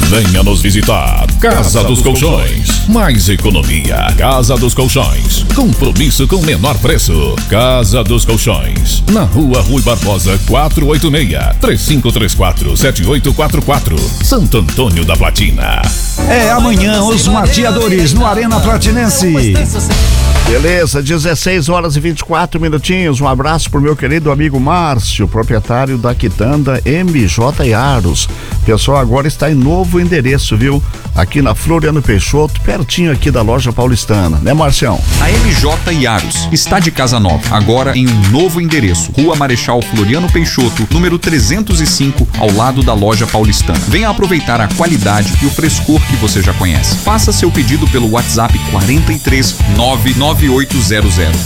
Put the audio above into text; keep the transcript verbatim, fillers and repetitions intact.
Venha nos visitar. Casa, Casa dos, dos Colchões. Colchões. Mais economia. Casa dos Colchões. Compromisso com menor preço. Casa dos Colchões. Na rua Rui Barbosa, quatrocentos e oitenta e seis. três cinco três quatro, sete oito quatro quatro. Santo Antônio da Platina. É amanhã os mateadores no Arena Platinense. Beleza, dezesseis horas e vinte e quatro minutinhos. Um abraço pro meu querido amigo Márcio, proprietário da Quitanda M J Yaros. Pessoal, agora está em novo endereço, viu? Aqui na Floriano Peixoto, pertinho aqui da loja paulistana, né, Marcião? A M J Yaros está de casa nova, agora em um novo endereço. Rua Marechal Floriano Peixoto, número trezentos e cinco, ao lado da loja paulistana. Venha aproveitar a qualidade e o frescor que você já conhece. Faça seu pedido pelo WhatsApp quatro três nove nove oito zero zero